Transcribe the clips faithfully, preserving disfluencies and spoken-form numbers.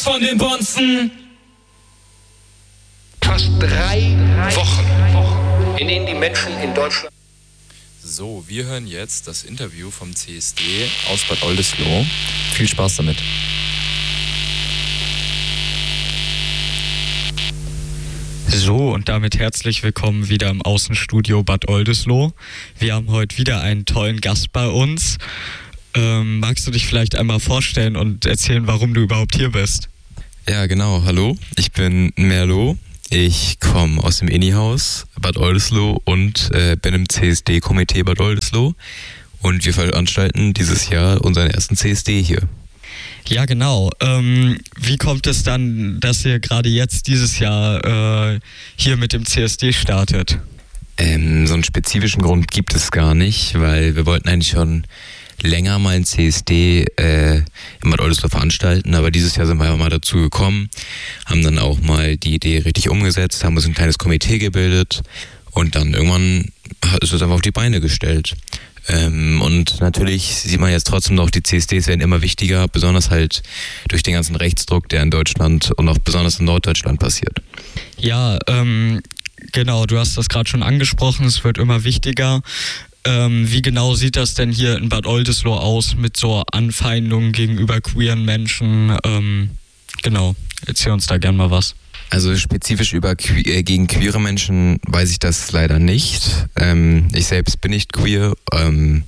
von den Bonzen. Fast drei Wochen, in denen die Menschen in Deutschland... So, wir hören jetzt das Interview vom C S D aus Bad Oldesloe. Viel Spaß damit. So, und damit herzlich willkommen wieder im Außenstudio Bad Oldesloe. Wir haben heute wieder einen tollen Gast bei uns. Ähm, magst du dich vielleicht einmal vorstellen und erzählen, warum du überhaupt hier bist? Ja, genau. Hallo, ich bin Merlo. Ich komme aus dem Inni-Haus Bad Oldesloe und äh, bin im C S D-Komitee Bad Oldesloe. Und wir veranstalten dieses Jahr unseren ersten C S D hier. Ja, genau. Ähm, wie kommt es dann, dass ihr gerade jetzt dieses Jahr äh, hier mit dem C S D startet? Ähm, so einen spezifischen Grund gibt es gar nicht, weil wir wollten eigentlich schon länger mal ein C S D äh, in Bad Oldesloe veranstalten, aber dieses Jahr sind wir mal dazu gekommen, haben dann auch mal die Idee richtig umgesetzt, haben uns ein kleines Komitee gebildet und dann irgendwann ist es einfach auf die Beine gestellt. Ähm, und natürlich sieht man jetzt trotzdem noch, die C S Ds werden immer wichtiger, besonders halt durch den ganzen Rechtsdruck, der in Deutschland und auch besonders in Norddeutschland passiert. Ja, ähm, genau, du hast das gerade schon angesprochen, es wird immer wichtiger. Ähm, wie genau sieht das denn hier in Bad Oldesloe aus mit so Anfeindungen gegenüber queeren Menschen? Ähm, genau, erzähl uns da gern mal was. Also spezifisch über que- äh, gegen queere Menschen weiß ich das leider nicht. Ähm, ich selbst bin nicht queer ähm,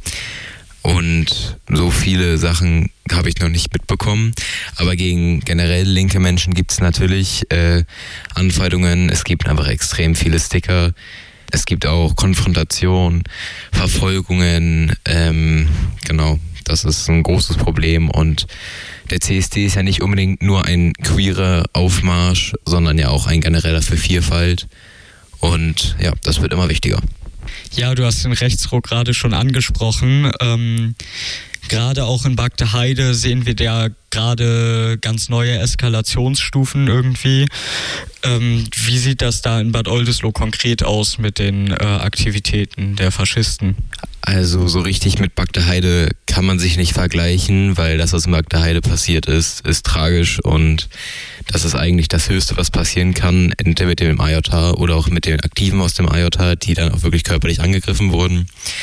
und so viele Sachen habe ich noch nicht mitbekommen. Aber gegen generell linke Menschen gibt es natürlich äh, Anfeindungen. Es gibt einfach extrem viele Sticker. Es gibt auch Konfrontation, Verfolgungen, ähm, genau, das ist ein großes Problem und der C S D ist ja nicht unbedingt nur ein queerer Aufmarsch, sondern ja auch ein genereller für Vielfalt und ja, das wird immer wichtiger. Ja, du hast den Rechtsruck gerade schon angesprochen. Ähm, gerade auch in Bagdeheide sehen wir ja gerade ganz neue Eskalationsstufen irgendwie. Ähm, wie sieht das da in Bad Oldesloe konkret aus mit den äh, Aktivitäten der Faschisten? Also so richtig mit Bagdeheide kann man sich nicht vergleichen, weil das, was in Bagdeheide passiert ist, ist tragisch und das ist eigentlich das Höchste, was passieren kann, entweder mit dem A J H oder auch mit den Aktiven aus dem A J H, die dann auch wirklich körperlich angegriffen wurden.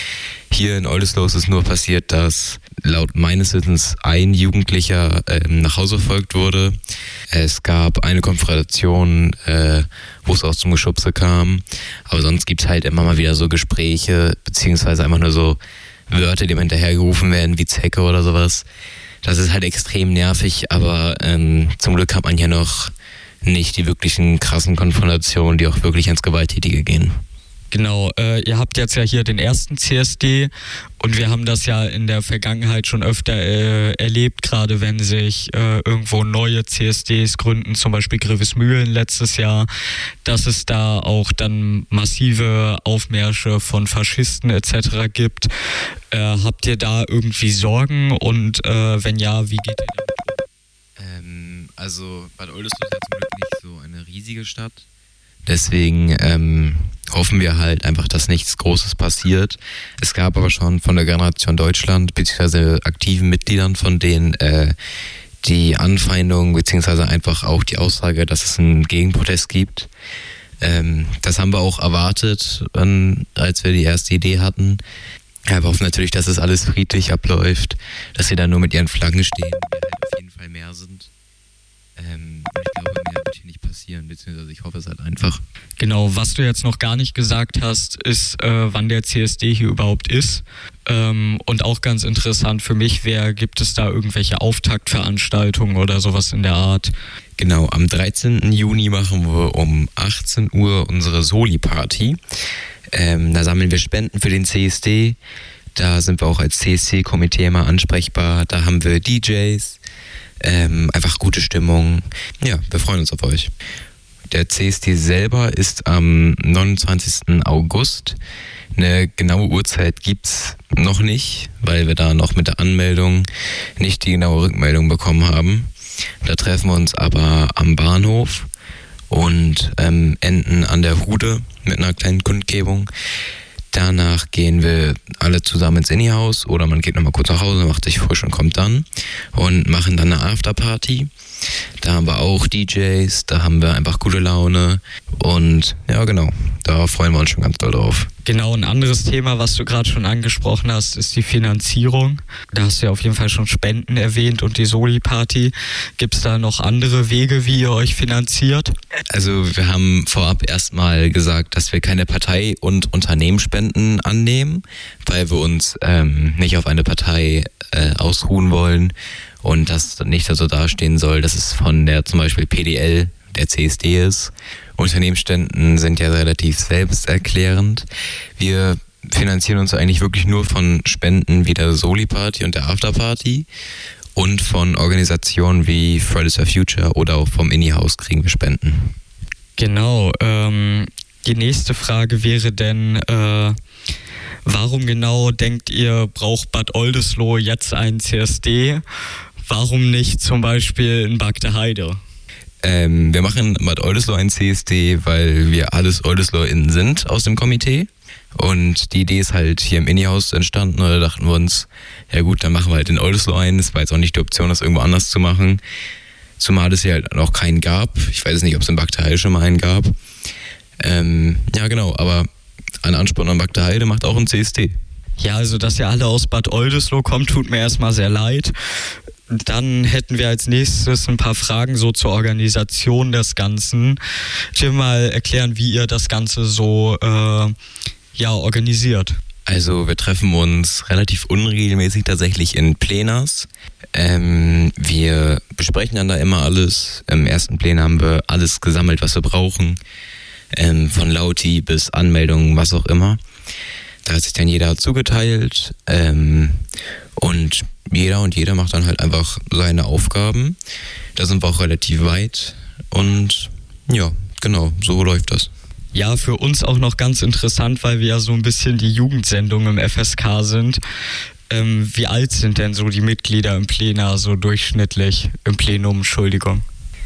Hier in Oldesloe ist es nur passiert, dass laut meines Wissens ein Jugendlicher ähm, nach Hause verfolgt wurde. Es gab eine Konfrontation, äh, wo es auch zum Geschubse kam. Aber sonst gibt es halt immer mal wieder so Gespräche, beziehungsweise einfach nur so Wörter, die ihm hinterhergerufen werden, wie Zecke oder sowas. Das ist halt extrem nervig, aber ähm, zum Glück hat man hier noch nicht die wirklichen krassen Konfrontationen, die auch wirklich ins Gewalttätige gehen. Genau, äh, ihr habt jetzt ja hier den ersten C S D und wir haben das ja in der Vergangenheit schon öfter äh, erlebt, gerade wenn sich äh, irgendwo neue C S Ds gründen, zum Beispiel Grevesmühlen letztes Jahr, dass es da auch dann massive Aufmärsche von Faschisten et cetera gibt. Äh, habt ihr da irgendwie Sorgen und äh, wenn ja, wie geht ihr damit um? Ähm, also Bad Oldesloe ist ja zum Glück nicht so eine riesige Stadt. Deswegen ähm, hoffen wir halt einfach, dass nichts Großes passiert. Es gab aber schon von der Generation Deutschland, beziehungsweise aktiven Mitgliedern von denen, äh, die Anfeindung, beziehungsweise einfach auch die Aussage, dass es einen Gegenprotest gibt. Ähm, das haben wir auch erwartet, ähm, als wir die erste Idee hatten. Ja, wir hoffen natürlich, dass es alles friedlich abläuft, dass sie da nur mit ihren Flaggen stehen, die halt auf jeden Fall mehr sind. Ähm, und ich glaube, mehr wird hier nicht passieren, beziehungsweise ich hoffe es halt einfach. Genau, was du jetzt noch gar nicht gesagt hast, ist, äh, wann der C S D hier überhaupt ist. Ähm, und auch ganz interessant für mich wäre, gibt es da irgendwelche Auftaktveranstaltungen oder sowas in der Art? Genau, am dreizehnten Juni machen wir um achtzehn Uhr unsere Soli-Party. Ähm, da sammeln wir Spenden für den C S D. Da sind wir auch als C S D-Komitee immer ansprechbar. Da haben wir D Js. Ähm, einfach gute Stimmung. Ja, wir freuen uns auf euch. Der C S D selber ist am neunundzwanzigsten August. Eine genaue Uhrzeit gibt's noch nicht, weil wir da noch mit der Anmeldung nicht die genaue Rückmeldung bekommen haben. Da treffen wir uns aber am Bahnhof und ähm, enden an der Hude mit einer kleinen Kundgebung. Danach gehen wir alle zusammen ins Inni-Haus oder man geht nochmal kurz nach Hause, macht sich frisch und kommt dann und machen dann eine Afterparty. Da haben wir auch D Js, da haben wir einfach gute Laune und ja genau, da freuen wir uns schon ganz doll drauf. Genau, ein anderes Thema, was du gerade schon angesprochen hast, ist die Finanzierung. Da hast du ja auf jeden Fall schon Spenden erwähnt und die Soli-Party. Gibt es da noch andere Wege, wie ihr euch finanziert? Also wir haben vorab erstmal gesagt, dass wir keine Partei- und Unternehmensspenden annehmen, weil wir uns ähm, nicht auf eine Partei äh, ausruhen wollen und das nicht so dastehen soll, dass es von der zum Beispiel P D L, der C S D ist. Unternehmensspenden sind ja relativ selbsterklärend. Wir finanzieren uns eigentlich wirklich nur von Spenden wie der Soli-Party und der Afterparty und von Organisationen wie Fridays for Future oder auch vom Inni-Haus kriegen wir Spenden. Genau, ähm, die nächste Frage wäre denn, äh, warum genau denkt ihr, braucht Bad Oldesloe jetzt einen C S D? Warum nicht zum Beispiel in Bagde-Heide? Ähm, wir machen in Bad Oldesloe ein C S D, weil wir alles OldesloeInnen sind aus dem Komitee. Und die Idee ist halt hier im Inni-Haus entstanden. Und da dachten wir uns, ja gut, dann machen wir halt in Oldesloe einen. Das war jetzt auch nicht die Option, das irgendwo anders zu machen. Zumal es hier halt noch keinen gab. Ich weiß nicht, ob es in Bagde-Heide schon mal einen gab. Ähm, ja genau, aber ein Ansporn an Bagde-Heide macht auch ein C S D. Ja, also dass ihr alle aus Bad Oldesloe kommt, tut mir erstmal sehr leid. Dann hätten wir als nächstes ein paar Fragen so zur Organisation des Ganzen. Ich will mal erklären, wie ihr das Ganze so äh, ja, organisiert. Also wir treffen uns relativ unregelmäßig tatsächlich in Plenas. Ähm, wir besprechen dann da immer alles. Im ersten Plenum haben wir alles gesammelt, was wir brauchen. Ähm, von Lauti bis Anmeldungen, was auch immer. Da hat sich dann jeder zugeteilt. Ähm, und jeder und jeder macht dann halt einfach seine Aufgaben. Da sind wir auch relativ weit und ja, genau, so läuft das. Ja, für uns auch noch ganz interessant, weil wir ja so ein bisschen die Jugendsendung im F S K sind. Ähm, wie alt sind denn so die Mitglieder im Plenum so durchschnittlich, im Plenum, Entschuldigung?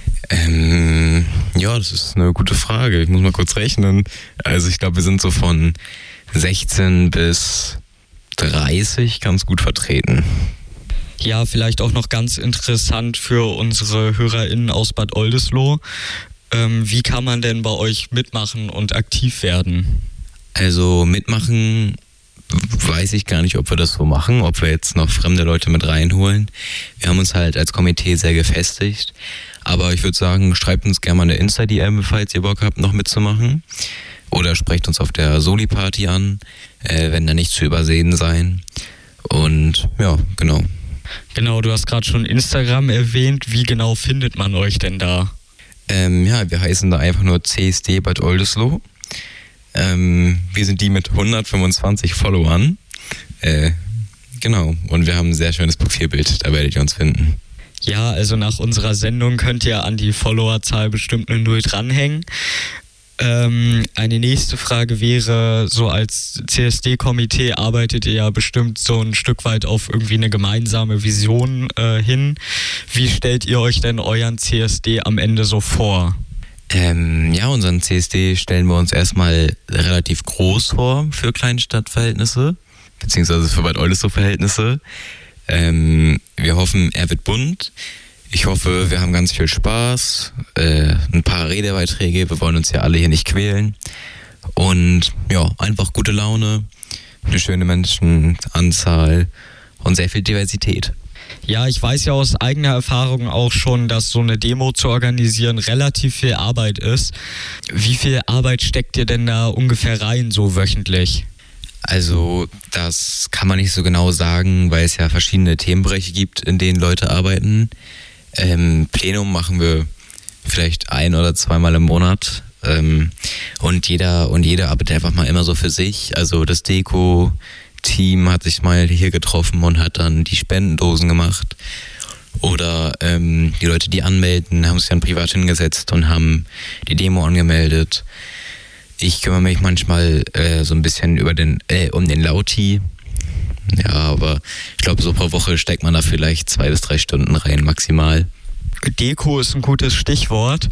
Ähm, ja, das ist eine gute Frage. Ich muss mal kurz rechnen. Also ich glaube, wir sind so von sechzehn bis dreißig ganz gut vertreten. Ja, vielleicht auch noch ganz interessant für unsere HörerInnen aus Bad Oldesloe. Ähm, wie kann man denn bei euch mitmachen und aktiv werden? Also mitmachen weiß ich gar nicht, ob wir das so machen, ob wir jetzt noch fremde Leute mit reinholen. Wir haben uns halt als Komitee sehr gefestigt. Aber ich würde sagen, schreibt uns gerne mal eine Insta-D M, falls ihr Bock habt, noch mitzumachen. Oder sprecht uns auf der Soli-Party an, äh, wenn da nicht zu übersehen sein. Und ja, genau. Genau, du hast gerade schon Instagram erwähnt. Wie genau findet man euch denn da? Ähm, ja, wir heißen da einfach nur C S D Bad Oldesloe. Ähm, wir sind die mit hundertfünfundzwanzig Followern. Äh, genau, und wir haben ein sehr schönes Profilbild, da werdet ihr uns finden. Ja, also nach unserer Sendung könnt ihr an die Followerzahl bestimmt eine Null dranhängen. Ähm, eine nächste Frage wäre, so als C S D-Komitee arbeitet ihr ja bestimmt so ein Stück weit auf irgendwie eine gemeinsame Vision äh, hin. Wie stellt ihr euch denn euren C S D am Ende so vor? Ähm, ja, unseren C S D stellen wir uns erstmal relativ groß vor für Kleinstadtverhältnisse, beziehungsweise für Bad Oldesloe-Verhältnisse. Ähm, wir hoffen, er wird bunt. Ich hoffe, wir haben ganz viel Spaß, äh, ein paar Redebeiträge, wir wollen uns ja alle hier nicht quälen. Und ja, einfach gute Laune, eine schöne Menschenanzahl und sehr viel Diversität. Ja, ich weiß ja aus eigener Erfahrung auch schon, dass so eine Demo zu organisieren relativ viel Arbeit ist. Wie viel Arbeit steckt ihr denn da ungefähr rein, so wöchentlich? Also das kann man nicht so genau sagen, weil es ja verschiedene Themenbereiche gibt, in denen Leute arbeiten. Ähm, Plenum machen wir vielleicht ein- oder zweimal im Monat. Ähm, und jeder und jeder arbeitet einfach mal immer so für sich. Also das Deko-Team hat sich mal hier getroffen und hat dann die Spendendosen gemacht. Oder ähm, die Leute, die anmelden, haben sich dann privat hingesetzt und haben die Demo angemeldet. Ich kümmere mich manchmal äh, so ein bisschen über den, äh, um den Lauti. Ja, aber ich glaube, so pro Woche steckt man da vielleicht zwei bis drei Stunden rein, maximal. Deko ist ein gutes Stichwort.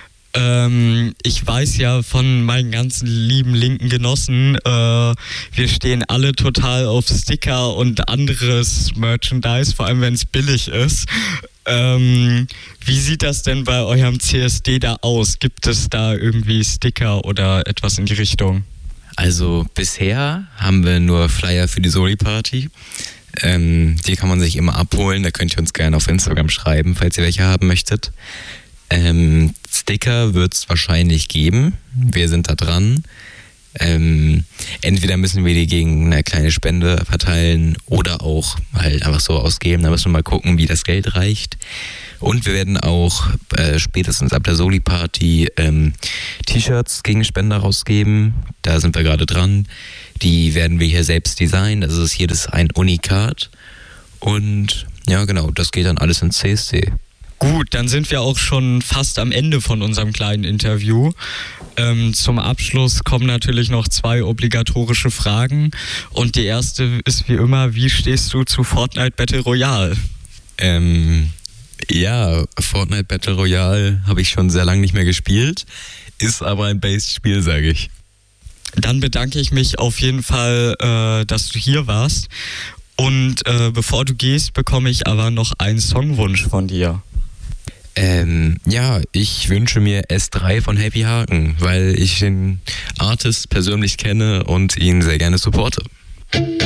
Ähm, ich weiß ja von meinen ganzen lieben linken Genossen, äh, wir stehen alle total auf Sticker und anderes Merchandise, vor allem wenn es billig ist. Ähm, wie sieht das denn bei eurem C S D da aus? Gibt es da irgendwie Sticker oder etwas in die Richtung? Also bisher haben wir nur Flyer für die Soli-Party. Ähm, die kann man sich immer abholen. Da könnt ihr uns gerne auf Instagram schreiben, falls ihr welche haben möchtet. Ähm, Sticker wird es wahrscheinlich geben. Wir sind da dran. Ähm, entweder müssen wir die gegen eine kleine Spende verteilen oder auch halt einfach so ausgeben. Da müssen wir mal gucken, wie das Geld reicht. Und wir werden auch äh, spätestens ab der Soli-Party ähm, T-Shirts gegen Spender rausgeben. Da sind wir gerade dran. Die werden wir hier selbst designen. Das ist jedes ein Unikat. Und ja, genau, das geht dann alles ins C S D. Gut, dann sind wir auch schon fast am Ende von unserem kleinen Interview. Ähm, zum Abschluss kommen natürlich noch zwei obligatorische Fragen. Und die erste ist wie immer, wie stehst du zu Fortnite Battle Royale? Ähm, ja, Fortnite Battle Royale habe ich schon sehr lange nicht mehr gespielt. Ist aber ein Based-Spiel, sage ich. Dann bedanke ich mich auf jeden Fall, äh, dass du hier warst. Und äh, bevor du gehst, bekomme ich aber noch einen Songwunsch von dir. Ähm, ja, ich wünsche mir S drei von Happy Haken, weil ich den Artist persönlich kenne und ihn sehr gerne supporte.